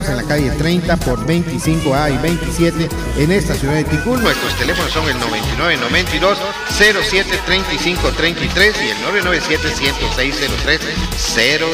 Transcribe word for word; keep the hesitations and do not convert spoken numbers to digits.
en la calle treinta por veinticinco A y veintisiete en esta ciudad de Ticul. Nuestros teléfonos son el noventa y nueve, noventa y dos, cero siete, treinta y cinco, treinta y tres y el nueve nueve siete, ciento seis, cero tres, cero